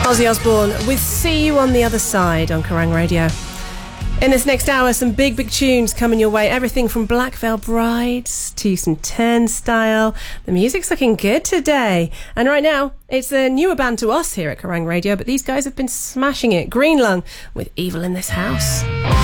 Ozzy Osbourne with See You on the Other Side on Kerrang Radio. In this next hour, some big tunes coming your way. Everything from Black Veil Brides to some Turnstile. The music's looking good today. And right now, it's a newer band to us here at Kerrang Radio, but these guys have been smashing it. Green Lung with Evil in This House.